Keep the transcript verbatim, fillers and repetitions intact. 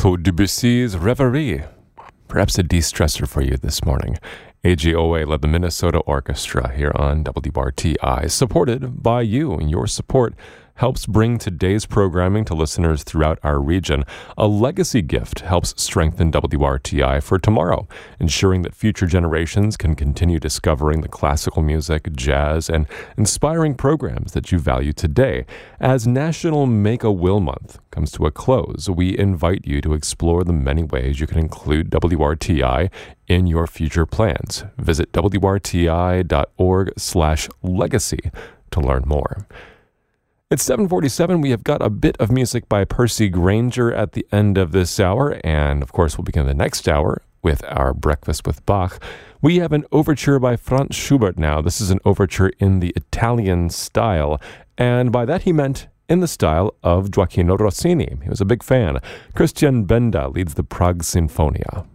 Claude Debussy's Reverie. Perhaps a de-stressor for you this morning. A G O A led the Minnesota Orchestra here on W R T I, supported by you, and your support helps bring today's programming to listeners throughout our region. A legacy gift helps strengthen W R T I for tomorrow, ensuring that future generations can continue discovering the classical music, jazz, and inspiring programs that you value today. As National Make a Will Month comes to a close, we invite you to explore the many ways you can include W R T I in your future plans. Visit W R T I dot org slash legacy to learn more. It's seven forty-seven. We have got a bit of music by Percy Granger at the end of this hour, and of course we'll begin the next hour with our Breakfast with Bach. We have an overture by Franz Schubert now. This is an overture in the Italian style, and by that he meant in the style of Gioacchino Rossini. He was a big fan. Christian Benda leads the Prague Sinfonia.